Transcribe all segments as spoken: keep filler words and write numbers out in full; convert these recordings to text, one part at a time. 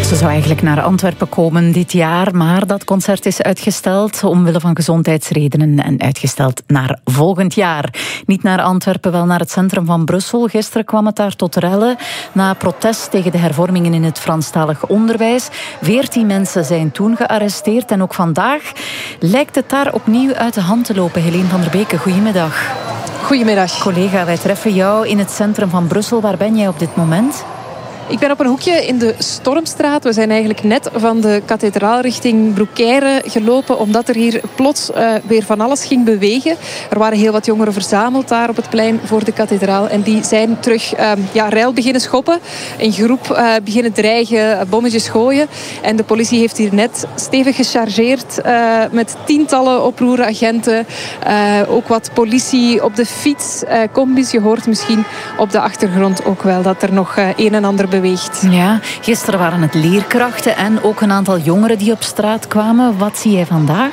Ze zou eigenlijk naar Antwerpen komen dit jaar, maar dat concert is uitgesteld omwille van gezondheidsredenen en uitgesteld naar volgend jaar. Niet naar Antwerpen, wel naar het centrum van Brussel. Gisteren kwam het daar tot rellen na protest tegen de hervormingen in het Franstalig onderwijs. Veertien mensen zijn toen gearresteerd en ook vandaag lijkt het daar opnieuw uit de hand te lopen. Helene van der Beke, goedemiddag. Goedemiddag. Collega, wij treffen jou in het centrum van Brussel. Waar ben jij op dit moment? Ik ben op een hoekje in de Stormstraat. We zijn eigenlijk net van de kathedraal richting Broekère gelopen, omdat er hier plots uh, weer van alles ging bewegen. Er waren heel wat jongeren verzameld daar op het plein voor de kathedraal. En die zijn terug uh, ja, rel beginnen schoppen. Een groep uh, beginnen dreigen, bommetjes gooien. En de politie heeft hier net stevig gechargeerd uh, met tientallen oproeragenten. Uh, ook wat politie op de fiets, uh, combis. Je hoort misschien op de achtergrond ook wel dat er nog uh, een en ander beweegt. Ja, gisteren waren het leerkrachten en ook een aantal jongeren die op straat kwamen. Wat zie jij vandaag?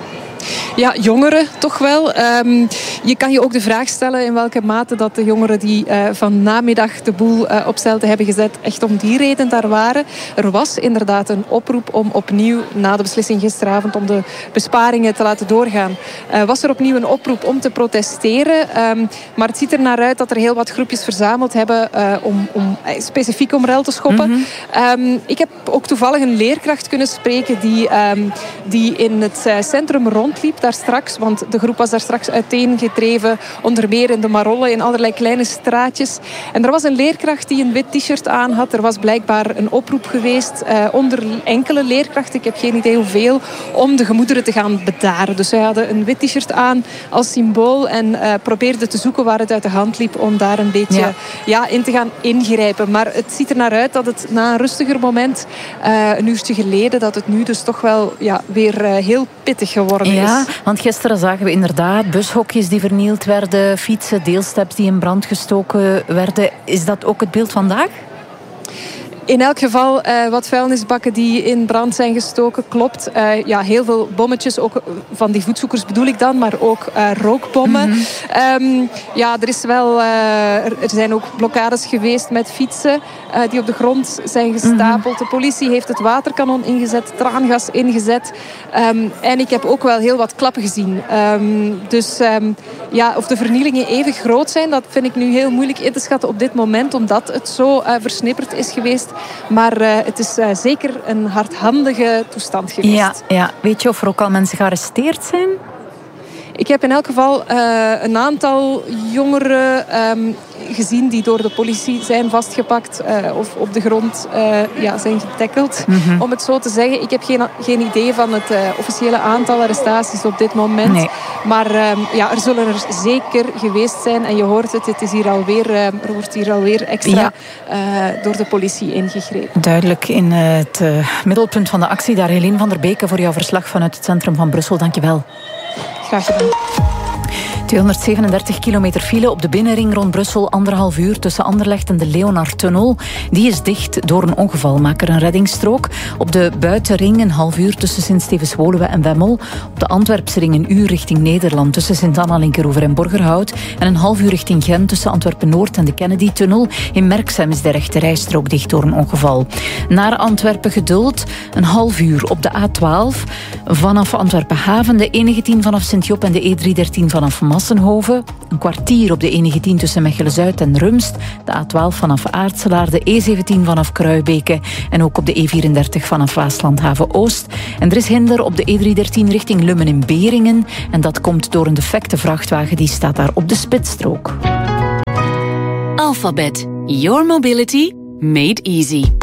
Ja, jongeren toch wel. Um, je kan je ook de vraag stellen in welke mate dat de jongeren die uh, van namiddag de boel uh, op stelte hebben gezet echt om die reden daar waren. Er was inderdaad een oproep om opnieuw, na de beslissing gisteravond om de besparingen te laten doorgaan, uh, was er opnieuw een oproep om te protesteren. Um, maar het ziet er naar uit dat er heel wat groepjes verzameld hebben uh, om, om uh, specifiek om rel te schoppen. Mm-hmm. Um, ik heb ook toevallig een leerkracht kunnen spreken die, um, die in het uh, centrum rondliep daar straks, want de groep was daar straks uiteengedreven, onder meer in de Marolle, in allerlei kleine straatjes. En er was een leerkracht die een wit t-shirt aan had. Er was blijkbaar een oproep geweest uh, onder enkele leerkrachten, ik heb geen idee hoeveel, om de gemoederen te gaan bedaren. Dus zij hadden een wit t-shirt aan als symbool en uh, probeerden te zoeken waar het uit de hand liep om daar een beetje ja. Ja, in te gaan ingrijpen. Maar het ziet er naar uit dat het na een rustiger moment, uh, een uurtje geleden, dat het nu dus toch wel ja, weer uh, heel pittig geworden ja, is. Want gisteren zagen we inderdaad bushokjes die vernield werden, fietsen, deelsteps die in brand gestoken werden. Is dat ook het beeld vandaag? In elk geval uh, wat vuilnisbakken die in brand zijn gestoken, klopt. Uh, ja, heel veel bommetjes, ook van die voetzoekers bedoel ik dan, maar ook uh, rookbommen. Mm-hmm. Um, ja, er is wel, uh, er zijn ook blokkades geweest met fietsen uh, die op de grond zijn gestapeld. Mm-hmm. De politie heeft het waterkanon ingezet, traangas ingezet. Um, en ik heb ook wel heel wat klappen gezien. Um, dus um, ja, of de vernielingen even groot zijn, dat vind ik nu heel moeilijk in te schatten op dit moment, omdat het zo uh, versnipperd is geweest. Maar uh, het is uh, zeker een hardhandige toestand geweest. Ja, ja. Weet je of er ook al mensen gearresteerd zijn? Ik heb in elk geval uh, een aantal jongeren um, gezien die door de politie zijn vastgepakt uh, of op de grond uh, ja, zijn getackeld. Mm-hmm. Om het zo te zeggen. Ik heb geen, geen idee van het uh, officiële aantal arrestaties op dit moment. Nee. Maar um, ja, er zullen er zeker geweest zijn. En je hoort het, het is hier alweer, uh, er wordt hier alweer extra ja. uh, door de politie ingegrepen. Duidelijk in uh, het uh, middelpunt van de actie. Daar Helene van der Beke voor jouw verslag vanuit het centrum van Brussel. Dank je wel. Graag gedaan. tweehonderdzevenendertig kilometer file op de binnenring rond Brussel. Anderhalf uur tussen Anderlecht en de Leonardtunnel. Die is dicht door een ongeval. Maak er een reddingsstrook. Op de buitenring een half uur tussen Sint-Stevens-Woluwe en Wemmel. Op de Antwerpsring een uur richting Nederland tussen Sint-Anna, Linkeroever en Borgerhout. En een half uur richting Gent tussen Antwerpen-Noord en de Kennedy-tunnel. In Merksem is de rechte rijstrook dicht door een ongeval. Naar Antwerpen geduld. Een half uur op de A twaalf. Vanaf Antwerpen-Haven de E negentien vanaf Sint-Job en de E driehonderddertien vanaf Massenhoven. Een kwartier op de E negentien tussen Mechelen-Zuid en Rumst. De A twaalf vanaf Aartselaar. De E zeventien vanaf Kruibeke. En ook op de E vierendertig vanaf Waaslandhaven-Oost. En er is hinder op de E driehonderddertien richting Lummen in Beringen. En dat komt door een defecte vrachtwagen. Die staat daar op de spitsstrook. Alphabet. Your mobility made easy.